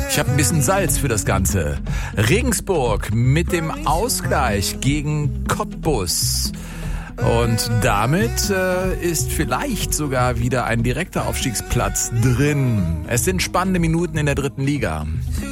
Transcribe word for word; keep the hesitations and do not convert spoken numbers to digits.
Ich habe ein bisschen Salz für das Ganze. Regensburg mit dem Ausgleich gegen Cottbus. Und damit äh, ist vielleicht sogar wieder ein direkter Aufstiegsplatz drin. Es sind spannende Minuten in der dritten Liga.